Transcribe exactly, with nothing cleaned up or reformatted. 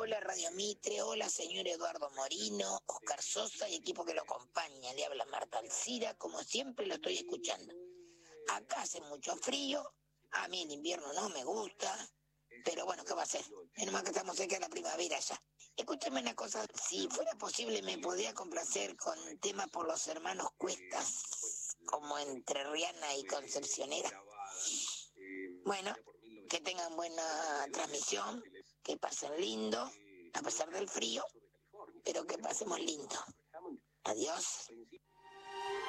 Hola Radio Mitre, hola señor Eduardo Morino, Oscar Sosa y equipo que lo acompaña. Le habla Marta Alcira, como siempre lo estoy escuchando. Acá hace mucho frío, a mí el invierno no me gusta, pero bueno, ¿qué va a hacer? Menos mal que estamos cerca de la primavera ya. Escúchame una cosa, si fuera posible me podría complacer con temas por los hermanos Cuestas, como Entrerriana y Concepcionera. Bueno, que tengan buena transmisión, que pasen lindo, a pesar del frío, pero que pasemos lindo. Adiós.